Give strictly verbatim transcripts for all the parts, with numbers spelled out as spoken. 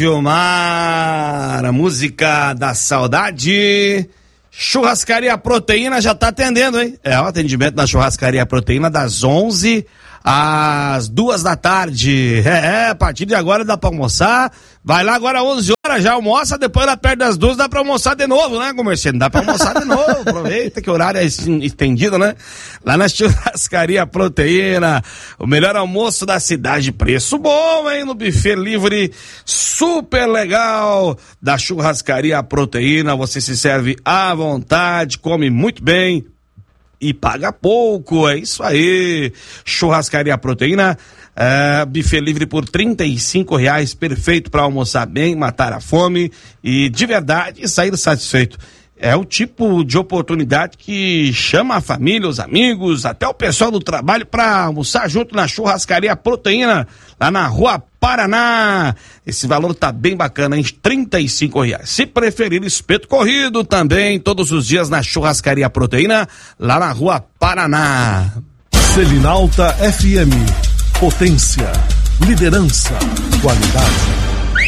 Gilmar, a música da saudade. Churrascaria Proteína já tá atendendo, hein? É o atendimento na Churrascaria Proteína das onze às duas da tarde. É, é, a partir de agora dá pra almoçar. Vai lá agora às onze horas, já almoça, depois lá perto das duas dá pra almoçar de novo, né, comerciante? Dá pra almoçar de novo, aproveita que o horário é estendido, né? Lá na Churrascaria Proteína, o melhor almoço da cidade, preço bom, hein? No buffet livre, super legal, da Churrascaria Proteína, você se serve à vontade, come muito bem e paga pouco, é isso aí. Churrascaria Proteína, é, buffet livre por trinta e cinco reais, perfeito para almoçar bem, matar a fome e de verdade sair satisfeito. É o tipo de oportunidade que chama a família, os amigos, até o pessoal do trabalho para almoçar junto na Churrascaria Proteína, lá na Rua Paraná. Esse valor tá bem bacana, hein? trinta e cinco reais. Se preferir, espeto corrido também, todos os dias na Churrascaria Proteína, lá na Rua Paraná. Selinalta F M. Potência, liderança, qualidade.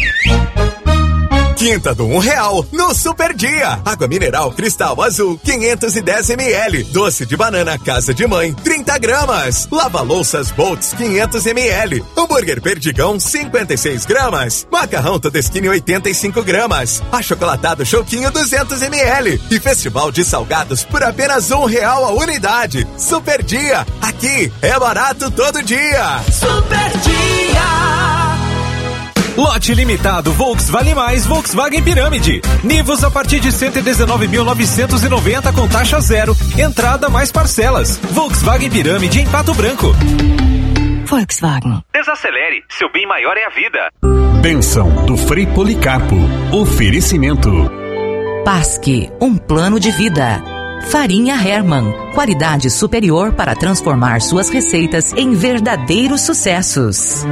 Quinta do um real no Super Dia. Água mineral Cristal Azul quinhentos e dez mililitros. Doce de banana Casa de Mãe trinta gramas. Lava louças Boltz quinhentos mililitros. Hambúrguer Perdigão cinquenta e seis gramas. Macarrão Todeskine oitenta e cinco gramas. Achocolatado Choquinho duzentos mililitros. E Festival de Salgados por apenas um real a unidade. Super Dia. Aqui é barato todo dia. Super Dia. Lote limitado Volks Vale Mais Volkswagen Pirâmide. Nivus a partir de cento e dezenove mil novecentos e noventa com taxa zero. Entrada mais parcelas. Volkswagen Pirâmide em Pato Branco. Volkswagen. Desacelere, seu bem maior é a vida. Bênção do Frei Policarpo. Oferecimento. Pasque, um plano de vida. Farinha Hermann, qualidade superior para transformar suas receitas em verdadeiros sucessos.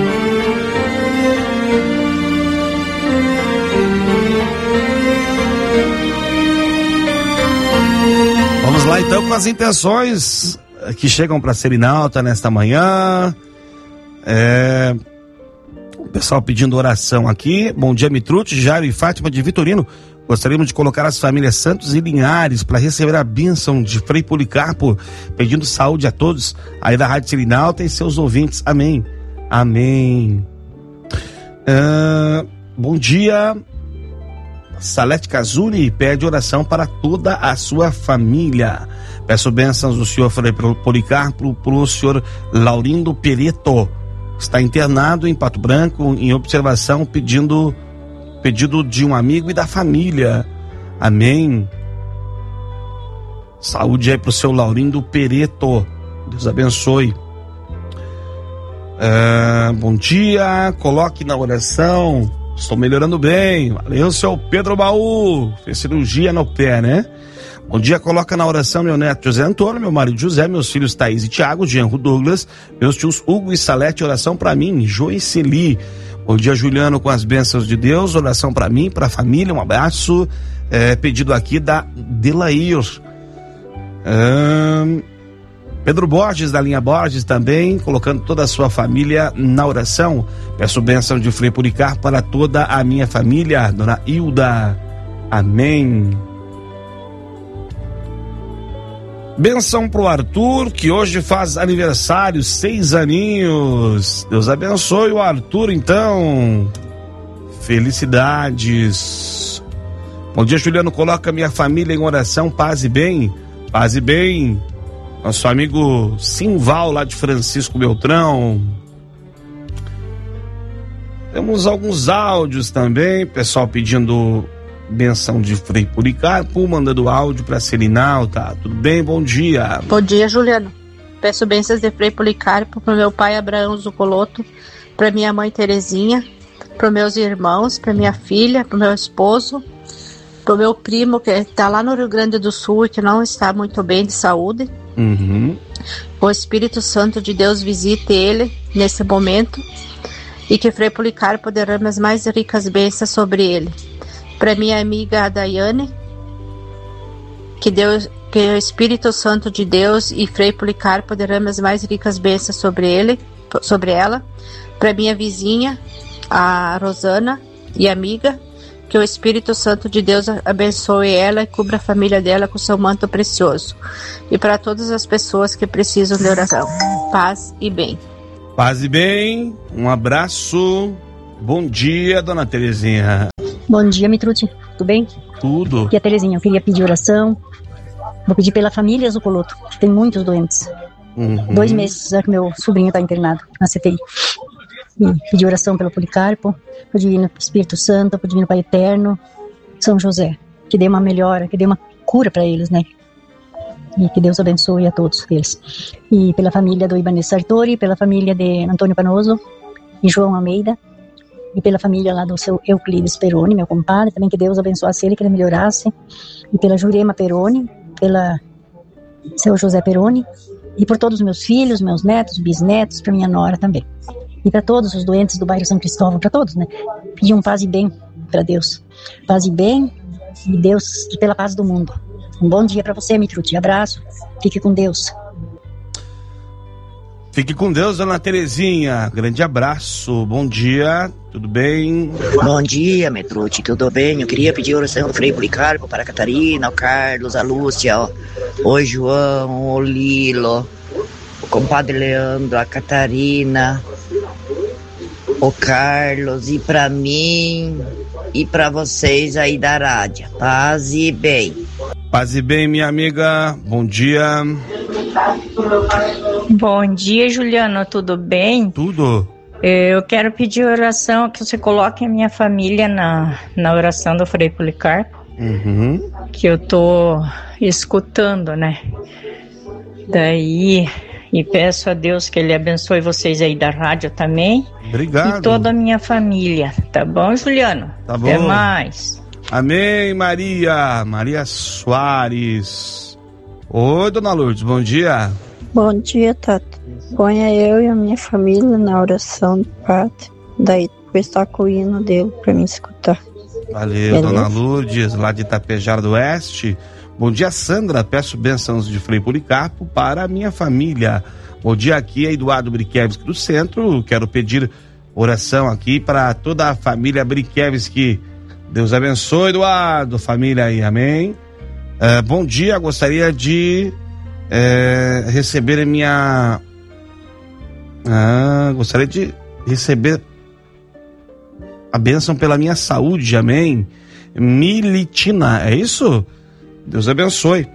Vamos lá então com as intenções que chegam para Selinalta nesta manhã. É... O pessoal pedindo oração aqui. Bom dia, Mitrute, Jairo e Fátima de Vitorino. Gostaríamos de colocar as famílias Santos e Linhares para receber a bênção de Frei Policarpo, pedindo saúde a todos aí da Rádio Selinalta e seus ouvintes. Amém. Amém. É... Bom dia. Salete Cazuri pede oração para toda a sua família. Peço bênçãos do senhor Frei Policarpo para o senhor Laurindo Pereto. Está internado em Pato Branco em observação, pedindo pedido de um amigo e da família. Amém. Saúde aí para o seu Laurindo Pereto. Deus abençoe. É, bom dia. Coloque na oração. Estou melhorando bem. Valeu, seu Pedro Baú. Fez cirurgia no pé, né? Bom dia, coloca na oração meu neto José Antônio, meu marido José, meus filhos Thaís e Tiago, Genro Douglas, meus tios Hugo e Salete, oração pra mim, Joiceli. Bom dia, Juliano, com as bênçãos de Deus, oração pra mim, pra família, um abraço. É, pedido aqui da Delair. Hum, Pedro Borges, da linha Borges também, colocando toda a sua família na oração. Peço bênção de Frei Policarpo para toda a minha família, dona Hilda. Amém. Bênção pro Arthur, que hoje faz aniversário, seis aninhos. Deus abençoe o Arthur, então. Felicidades. Bom dia, Juliano, coloca minha família em oração, paz e bem. Paz e bem. Nosso amigo Simval, lá de Francisco Beltrão. Temos alguns áudios também, pessoal pedindo benção de Frei Policarpo, mandando áudio para Selinalta. Tudo bem? Bom dia. Bom dia, Juliano. Peço bênçãos de Frei Policarpo para meu pai Abraão Zucoloto, para minha mãe Terezinha, para meus irmãos, para minha filha, para meu esposo, para o meu primo que está lá no Rio Grande do Sul e que não está muito bem de saúde. Uhum. O Espírito Santo de Deus visite ele nesse momento e que Frei Policarpo derrame as mais ricas bênçãos sobre ele. Para minha amiga Daiane, que, Deus, que o Espírito Santo de Deus e Frei Policarpo derrame as mais ricas bênçãos sobre ele, sobre ela. Para minha vizinha, a Rosana, e amiga. Que o Espírito Santo de Deus abençoe ela e cubra a família dela com seu manto precioso. E para todas as pessoas que precisam de oração. Paz e bem. Paz e bem. Um abraço. Bom dia, dona Terezinha. Bom dia, Mitrucci. Tudo bem? Tudo. Aqui é a Terezinha. Eu queria pedir oração. Vou pedir pela família Zucoloto, que tem muitos doentes. Uhum. Dois meses já que meu sobrinho está internado na C T I. E pedir oração pelo Policarpo, pelo Divino Espírito Santo, pelo Divino Pai Eterno, São José, que dê uma melhora, que dê uma cura para eles, né? E que Deus abençoe a todos eles. E pela família do Ibanez Sartori, pela família de Antônio Panoso e João Almeida, e pela família lá do seu Euclides Peroni, meu compadre, também que Deus abençoasse ele, que ele melhorasse. E pela Jurema Peroni, pela seu José Peroni, e por todos os meus filhos, meus netos, bisnetos, para minha nora também. E para todos os doentes do bairro São Cristóvão, para todos, né? Pedir um paz e bem para Deus. Paz e bem e Deus e pela paz do mundo. Um bom dia para você, Mitrucci. Abraço. Fique com Deus. Fique com Deus, dona Terezinha. Grande abraço. Bom dia. Tudo bem? Bom dia, Mitrucci. Tudo bem? Eu queria pedir oração do Frei Policarpo para a Catarina, o Carlos, a Lúcia, ó, o João, o Lilo, o compadre Leandro, a Catarina, o Carlos, e para mim e para vocês aí da rádio. Paz e bem. Paz e bem, minha amiga. Bom dia. Bom dia, Juliano. Tudo bem? Tudo. Eu quero pedir oração, que você coloque a minha família na, na oração do Frei Policarpo. Uhum. Que eu tô escutando, né? Daí... E peço a Deus que Ele abençoe vocês aí da rádio também. Obrigado. E toda a minha família. Tá bom, Juliano? Tá bom. Até mais. Amém, Maria. Maria Soares. Oi, dona Lourdes, bom dia. Bom dia, Tata. Ponha eu e a minha família na oração do Padre. Daí depois toca o hino dele pra me escutar. Valeu, beleza? Dona Lourdes, lá de Itapejara do Oeste. Bom dia, Sandra. Peço bênçãos de Frei Policarpo para a minha família. Bom dia, aqui é Eduardo Brichevski do Centro. Quero pedir oração aqui para toda a família Brichevski. Deus abençoe, Eduardo. Família aí, amém. Uh, bom dia, gostaria de uh, receber a minha... Ah, gostaria de receber a bênção pela minha saúde, amém. Militina, é isso? Deus abençoe.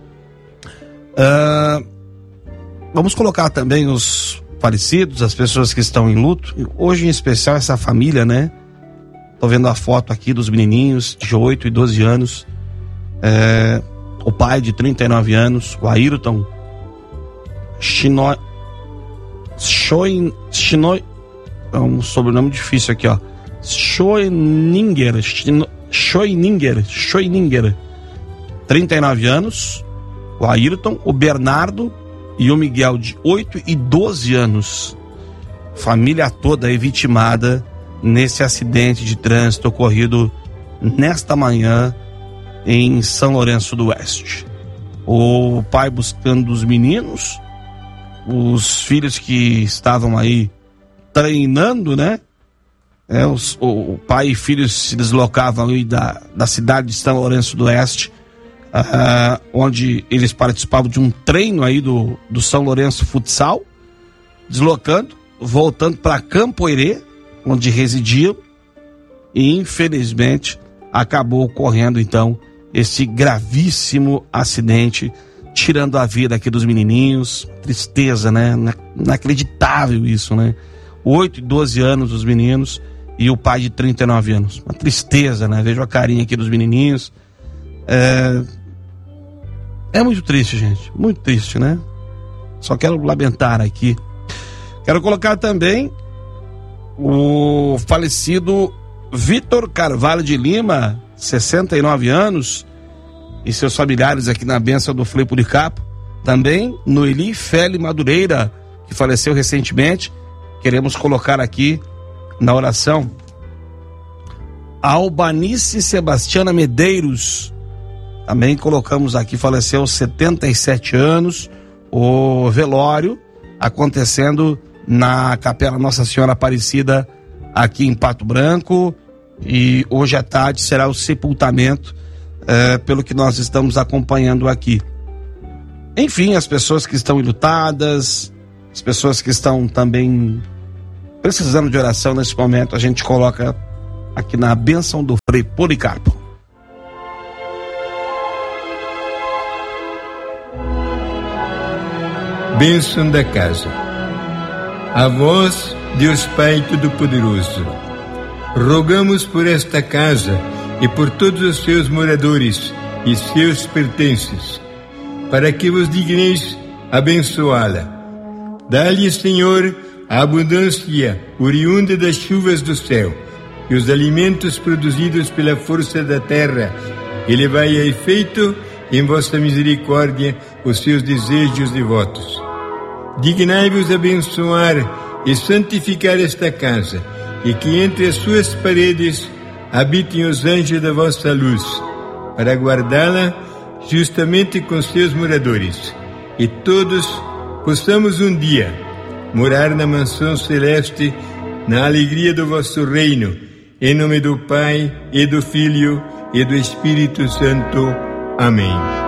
Uh, vamos colocar também os falecidos, as pessoas que estão em luto. Hoje, em especial, essa família, né? Tô vendo a foto aqui dos menininhos de oito e doze anos. É, o pai de trinta e nove anos, o Ayrton Chino... Schoin... Chino... É um sobrenome difícil aqui, ó. Schoeninger. Chino... Schoeninger. Schoeninger. trinta e nove anos, o Ayrton, o Bernardo e o Miguel de oito e doze anos. Família toda aí vitimada nesse acidente de trânsito ocorrido nesta manhã em São Lourenço do Oeste. O pai buscando os meninos, os filhos que estavam aí treinando, né? É, os, o, o pai e filhos se deslocavam aí da, da cidade de São Lourenço do Oeste, Uh, onde eles participavam de um treino aí do, do São Lourenço Futsal, deslocando, voltando para Campo Herê, onde residiam, e infelizmente acabou ocorrendo então esse gravíssimo acidente, tirando a vida aqui dos menininhos. Tristeza, né? Inacreditável isso, né? oito e doze anos os meninos e o pai de trinta e nove anos. Uma tristeza, né? Vejo a carinha aqui dos menininhos. É... É muito triste, gente. Muito triste, né? Só quero lamentar aqui. Quero colocar também o falecido Vitor Carvalho de Lima, sessenta e nove anos, e seus familiares aqui na bênção do Frei Policarpo. Também Noeli Feli Madureira, que faleceu recentemente. Queremos colocar aqui na oração. Albanice Sebastiana Medeiros, também colocamos aqui, faleceu aos setenta e sete anos, o velório acontecendo na Capela Nossa Senhora Aparecida, aqui em Pato Branco. E hoje à tarde será o sepultamento, é, pelo que nós estamos acompanhando aqui. Enfim, as pessoas que estão enlutadas, as pessoas que estão também precisando de oração nesse momento, a gente coloca aqui na bênção do Frei Policarpo. Bênção da casa. A vós, Deus Pai Todo-Poderoso, rogamos por esta casa e por todos os seus moradores e seus pertences, para que vos digneis abençoá-la. Dá-lhe, Senhor, a abundância oriunda das chuvas do céu e os alimentos produzidos pela força da terra, e levai a efeito em vossa misericórdia os seus desejos e votos. Dignai-vos abençoar e santificar esta casa, e que entre as suas paredes habitem os anjos da vossa luz, para guardá-la justamente com seus moradores, e todos possamos um dia morar na mansão celeste, na alegria do vosso reino, em nome do Pai, e do Filho, e do Espírito Santo. Amém.